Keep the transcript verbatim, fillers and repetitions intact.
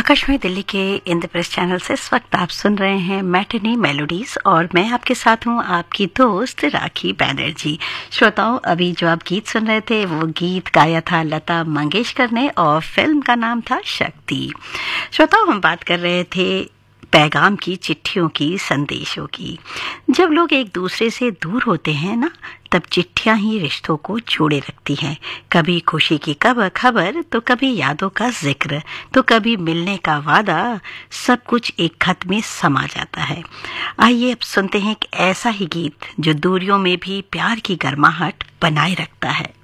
आकाशवाणी दिल्ली के इंद्रप्रस्थ चैनल से इस वक्त आप सुन रहे हैं मैटिनी मेलोडीज और मैं आपके साथ हूं आपकी दोस्त राखी बैनर्जी। श्रोताओं, अभी जो आप गीत सुन रहे थे वो गीत गाया था लता मंगेशकर ने और फिल्म का नाम था शक्ति। श्रोताओं, हम बात कर रहे थे पैगाम की, चिट्ठियों की, संदेशों की। जब लोग एक दूसरे से दूर होते हैं ना, तब चिट्ठियां ही रिश्तों को जोड़े रखती हैं। कभी खुशी की कब खबर, तो कभी यादों का जिक्र, तो कभी मिलने का वादा, सब कुछ एक खत में समा जाता है। आइए अब सुनते हैं एक ऐसा ही गीत जो दूरियों में भी प्यार की गर्माहट बनाए रखता है।